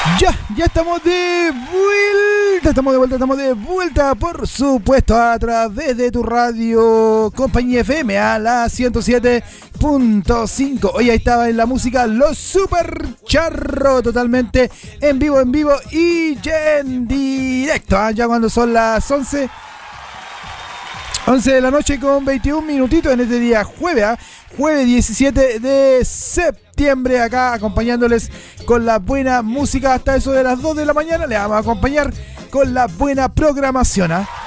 Ya estamos de vuelta, estamos de vuelta, por supuesto, a través de tu radio Compañía FM a la 107.5. Hoy ahí estaba en la música Los Super Charro, totalmente en vivo y en directo, ya cuando son las 11 de la noche con 21 minutitos en este día jueves 17 de septiembre, acá acompañándoles con la buena música hasta eso de las 2 de la mañana. Le vamos a acompañar con la buena programación.